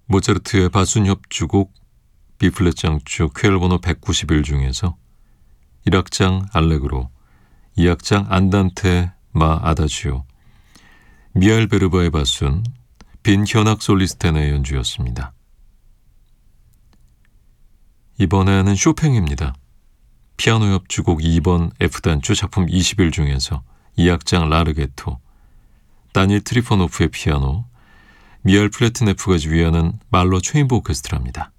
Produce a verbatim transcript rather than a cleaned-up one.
모차르트의 바순 협주곡 B플랫 장조 퀘일 번호 백구십일 중에서 일 악장 알레그로, 이 악장 안단테 마 아다지오, 미하일 베르바의 바순, 빈 현악 솔리스텐의 연주였습니다. 이번에는 쇼팽입니다. 피아노 협주곡 이 번 F단조 작품 이십일 중에서 이 악장 라르게토, 다니엘 트리포노프의 피아노, 미하일 플래트네프가 지휘하는 말러 체인버 오케스트라입니다.